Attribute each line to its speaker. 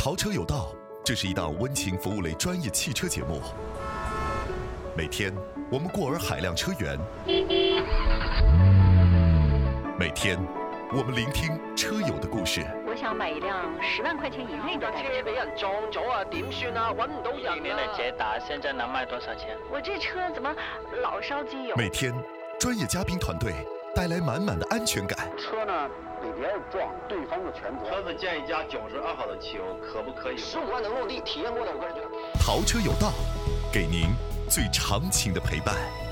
Speaker 1: 淘车有道，这是一档温情服务类专业汽车节目。每天我们过尔海量车源，每天我们聆听车友的故事。
Speaker 2: 我想買一輛10萬塊錢以內的代步車。
Speaker 3: 車俾人撞咗啊，點算啊？揾唔到人啊！
Speaker 4: 今年的捷達現在能賣多少錢？
Speaker 2: 我這車怎麼老燒機油？
Speaker 1: 每天專業嘉賓團隊帶來滿滿的安全感。
Speaker 5: 車呢被別人撞，對方的全責。
Speaker 6: 车子建一加92號的汽油，可不可以
Speaker 3: ？15萬能落地，體驗過的我個人覺得。
Speaker 1: 淘車有道，給您最長情的陪伴。